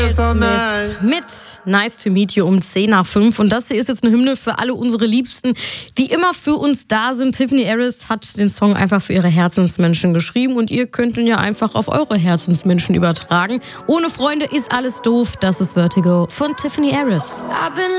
Mit Nice to Meet You um 10 nach 5. Und das hier ist jetzt eine Hymne für alle unsere Liebsten, die immer für uns da sind. Tiffany Harris hat den Song einfach für ihre Herzensmenschen geschrieben und ihr könnt ihn ja einfach auf eure Herzensmenschen übertragen. Ohne Freunde ist alles doof. Das ist Vertigo von Tiffany Harris.